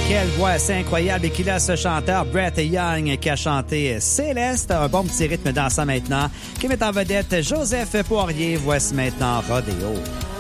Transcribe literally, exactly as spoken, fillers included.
Quelle voix assez incroyable et qu'il a ce chanteur Brett Young qui a chanté Céleste. Un bon petit rythme dansant maintenant qui met en vedette Joseph Poirier. Voici maintenant Rodéo.